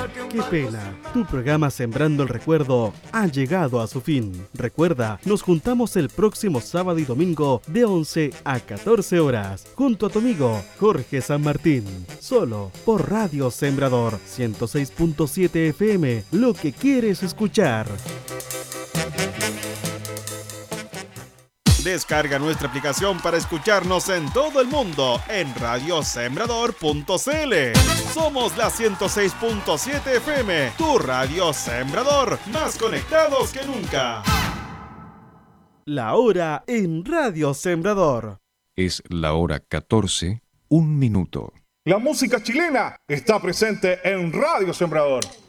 Qué pena, tu programa Sembrando el Recuerdo ha llegado a su fin. Recuerda, nos juntamos el próximo sábado y domingo de 11 a 14 horas, junto a tu amigo Jorge San Martín, solo por Radio Sembrador 106.7 FM, lo que quieres escuchar. Descarga nuestra aplicación para escucharnos en todo el mundo en radiosembrador.cl. Somos la 106.7 FM, tu Radio Sembrador, más conectados que nunca. La hora en Radio Sembrador. Es la hora 14, 1 minuto. La música chilena está presente en Radio Sembrador.